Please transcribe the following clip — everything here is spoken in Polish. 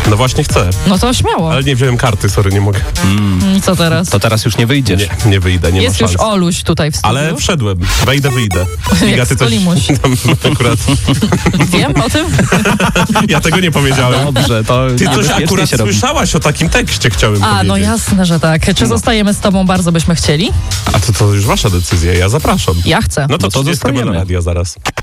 No właśnie chcę, No to śmiało. ale nie wziąłem karty, sorry, nie mogę. I co teraz? To teraz już nie wyjdziesz. Nie wyjdę, nie Jest ma już szans. Oluś tutaj w studiu. Ale wszedłem, wyjdę. Jak ty coś Skolimuś. tam akurat... Wiem o tym? Ja tego nie powiedziałem. Dobrze, to Ty coś niebezpiecznie akurat się robi. słyszałaś o takim tekście, chciałem powiedzieć. No jasne, że tak. Czy zostajemy z tobą, bardzo byśmy chcieli? A to już wasza decyzja, ja zapraszam. Ja chcę. No to No to 30 zostajemy. radia zaraz.